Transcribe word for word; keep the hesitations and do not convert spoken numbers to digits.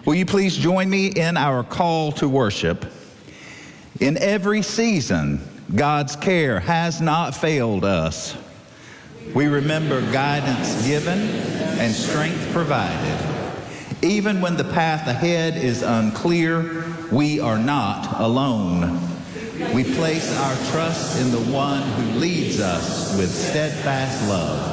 Will you please join me in our call to worship? In every season, God's care has not failed us. We remember guidance given and strength provided. Even when the path ahead is unclear, we are not alone. We place our trust in the one who leads us with steadfast love.